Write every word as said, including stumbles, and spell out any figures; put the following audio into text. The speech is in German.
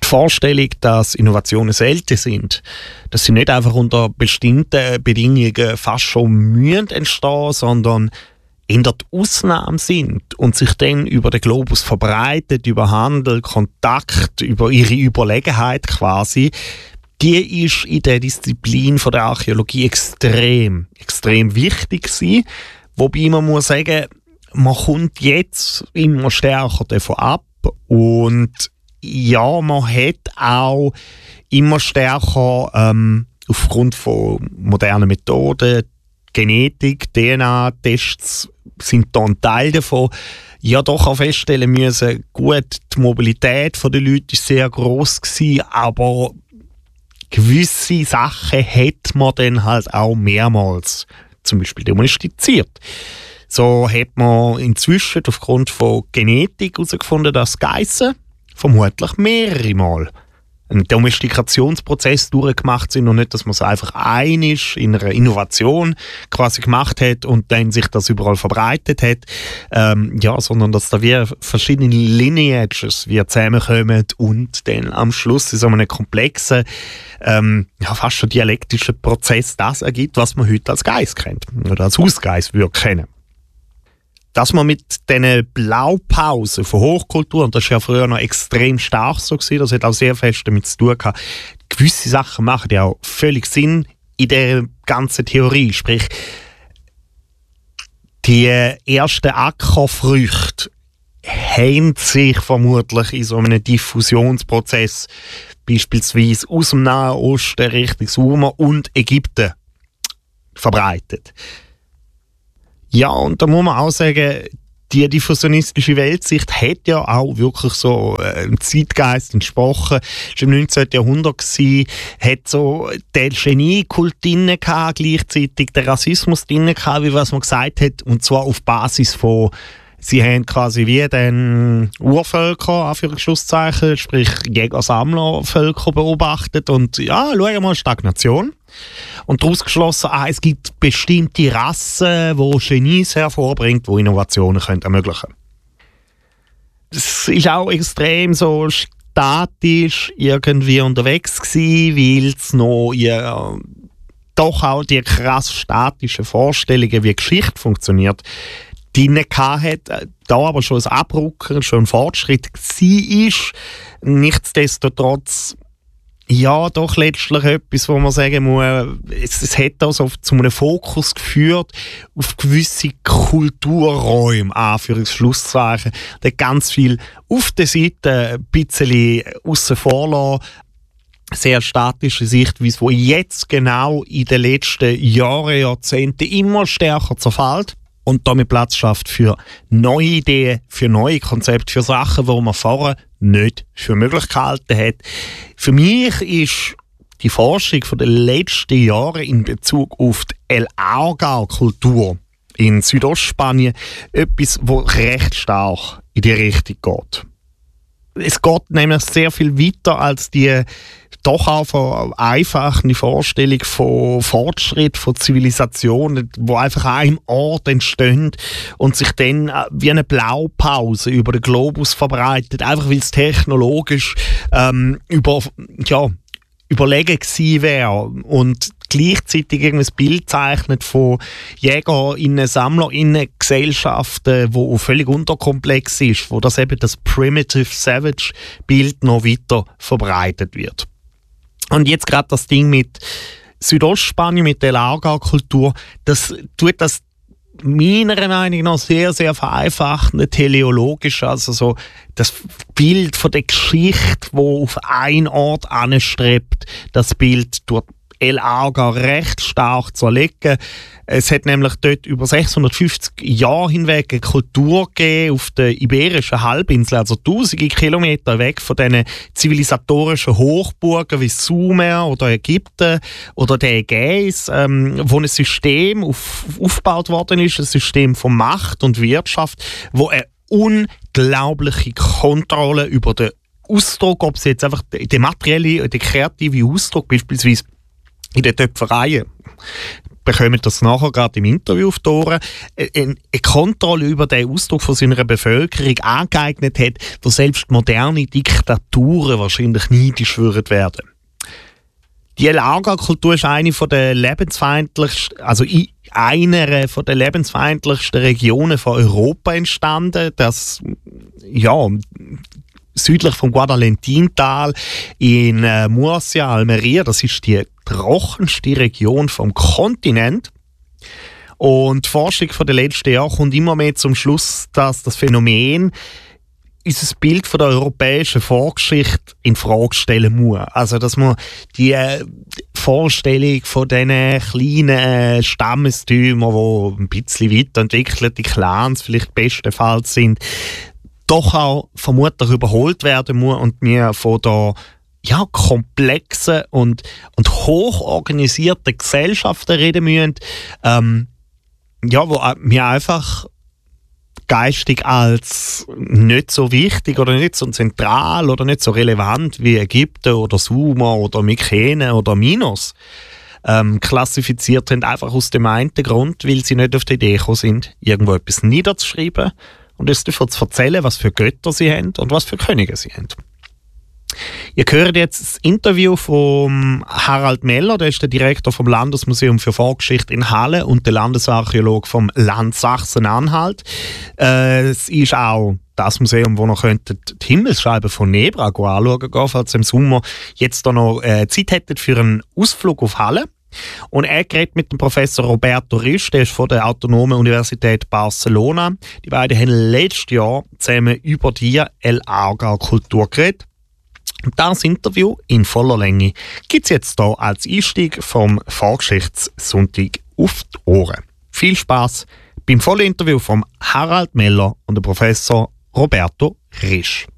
Die Vorstellung, dass Innovationen selten sind, dass sie nicht einfach unter bestimmten Bedingungen fast schon mühen entstehen, sondern in der Ausnahme sind und sich dann über den Globus verbreitet, über Handel, Kontakt, über ihre Überlegenheit quasi, die ist in der Disziplin von der Archäologie extrem, extrem wichtig gewesen. Wobei man muss sagen, man kommt jetzt immer stärker davon ab und ja, man hat auch immer stärker ähm, aufgrund von modernen Methoden, Genetik, D N A-Tests sind da ein Teil davon, ja doch auch feststellen müssen, gut, die Mobilität der Leute war sehr gross gewesen, aber gewisse Sachen hat man dann halt auch mehrmals zum Beispiel domestiziert. So hat man inzwischen aufgrund von Genetik herausgefunden, dass Geissen vermutlich mehrere Mal einen Domestikationsprozess durchgemacht sind und nicht, dass man es einfach einig in einer Innovation quasi gemacht hat und dann sich das überall verbreitet hat, ähm, ja, sondern dass da wie verschiedene Lineages wie zusammenkommen und dann am Schluss in so einem komplexen, ähm, ja, fast schon dialektischen Prozess das ergibt, was man heute als Geiss kennt oder als Hausgeiss würde kennen. Dass man mit diesen Blaupausen von Hochkultur, und das war ja früher noch extrem stark so gewesen, das hat auch sehr fest damit zu tun gehabt, gewisse Sachen machen ja auch völlig Sinn in der ganzen Theorie. Sprich, die ersten Ackerfrüchte haben sich vermutlich in so einem Diffusionsprozess beispielsweise aus dem Nahen Osten Richtung Sumer und Ägypten verbreitet. Ja, und da muss man auch sagen, die diffusionistische Weltsicht hat ja auch wirklich so einen Zeitgeist entsprochen. Es war im neunzehnten Jahrhundert, hat so den Geniekult drin gehabt, gleichzeitig den Rassismus drin gehabt, wie was man gesagt hat, und zwar auf Basis von, sie haben quasi wie den Urvölker, Anführungsschlusszeichen, sprich Jäger-Sammler-Völker beobachtet und ja, schauen wir mal, Stagnation. Und daraus geschlossen, ah, es gibt bestimmte Rassen, die Genies hervorbringt, die Innovationen können ermöglichen können. Es war auch extrem so statisch irgendwie unterwegs gewesen, weil es noch ja, doch auch die krass statischen Vorstellungen, wie Geschichte funktioniert, drin hatte, da aber schon ein Abrücken, schon ein Fortschritt war. Nichtsdestotrotz ja, doch letztlich etwas, wo man sagen muss, es, es hat also zu einem Fokus geführt auf gewisse Kulturräume, Anführungs-Schlusszeichen. Da ganz viel auf der Seite ein bisschen aussen vor lassen. Sehr statische Sichtweise, die jetzt genau in den letzten Jahren, Jahrzehnten immer stärker zerfällt und damit Platz schafft für neue Ideen, für neue Konzepte, für Sachen, die man vorher nicht für möglich gehalten hat. Für mich ist die Forschung von den letzten Jahren in Bezug auf die El Aargau-Kultur in Südostspanien etwas, das recht stark in die Richtung geht. Es geht nämlich sehr viel weiter als die doch auch von einfachen Vorstellung von Fortschritt, von Zivilisation, wo einfach an einem Ort entstehen und sich dann wie eine Blaupause über den Globus verbreitet, einfach weil es technologisch ähm, über, ja, überlegen gewesen wäre und gleichzeitig ein Bild zeichnet von JägerInnen, SammlerInnen, Gesellschaften, wo völlig unterkomplex ist, wo das eben das Primitive Savage Bild noch weiter verbreitet wird. Und jetzt gerade das Ding mit Südostspanien, mit der Aargau-Kultur, das tut das meiner Meinung nach sehr, sehr vereinfacht, teleologisch, also so das Bild von der Geschichte, wo auf einen Ort anstrebt, das Bild durch El Aargau recht stark zu erlegen. Es hat nämlich dort über sechshundertfünfzig Jahre hinweg eine Kultur gegeben auf der Iberischen Halbinsel, also tausende Kilometer weg von diesen zivilisatorischen Hochburgen wie Sumer oder Ägypten oder der Ägäis, ähm, wo ein System auf, aufgebaut worden ist, ein System von Macht und Wirtschaft, wo eine unglaubliche Kontrolle über den Ausdruck, ob es jetzt einfach der materielle, der kreative Ausdruck beispielsweise in den Töpfereien, bekommen das nachher gerade im Interview auf die Ohren, eine Kontrolle über den Ausdruck von seiner Bevölkerung angeeignet hat, wo selbst moderne Diktaturen wahrscheinlich neidisch würden werden. Die Lagerkultur ist eine von der lebensfeindlichsten, also in einer von der lebensfeindlichsten Regionen von Europa entstanden. Das, ja, südlich vom Guadalentintal in äh, Murcia, Almeria, das ist die trockenste Region vom Kontinent. Und die Forschung von den letzten Jahren kommt immer mehr zum Schluss, dass das Phänomen unser Bild von der europäischen Vorgeschichte in Frage stellen muss. Also, dass man die äh, Vorstellung von diesen kleinen äh, Stammestümern, die ein bisschen weiterentwickelte Clans vielleicht bestenfalls sind, doch auch vermutlich überholt werden muss und wir von der ja, komplexen und, und hochorganisierten Gesellschaften reden müssen, ähm, ja, wo wir einfach geistig als nicht so wichtig oder nicht so zentral oder nicht so relevant wie Ägypten oder Sumer oder Mykene oder Minos ähm, klassifiziert haben, einfach aus dem einen Grund, weil sie nicht auf die Idee gekommen sind, irgendwo etwas niederzuschreiben und uns davon zu erzählen, was für Götter sie haben und was für Könige sie haben. Ihr hört jetzt das Interview von Harald Meller, der ist der Direktor vom Landesmuseum für Vorgeschichte in Halle und der Landesarchäolog vom Land Sachsen-Anhalt. Äh, es ist auch das Museum, wo noch die Himmelsscheibe von Nebra anschauen gehen, falls ihr im Sommer jetzt da noch äh, Zeit hättet für einen Ausflug auf Halle. Und er redet mit dem Professor Roberto Risch, der ist von der Autonomen Universität Barcelona. Die beiden haben letztes Jahr zusammen über die El Aargau-Kultur geredet. Und das Interview in voller Länge gibt es jetzt hier als Einstieg vom Vorgeschichtssonntag auf die Ohren. Viel Spaß beim vollen Interview von Harald Meller und dem Professor Roberto Risch.